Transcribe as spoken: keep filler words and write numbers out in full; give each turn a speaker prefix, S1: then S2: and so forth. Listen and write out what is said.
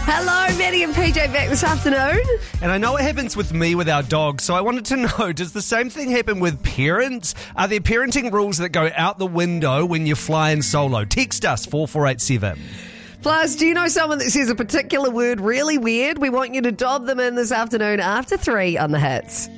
S1: Hello, Maddie and P J back this afternoon.
S2: And I know what happens with me with our dog, so I wanted to know, does the same thing happen with parents? Are there parenting rules that go out the window when you're flying solo? Text us, four four eight seven.
S1: Plus, do you know someone that says a particular word really weird? We want you to dob them in this afternoon after three on the Hits.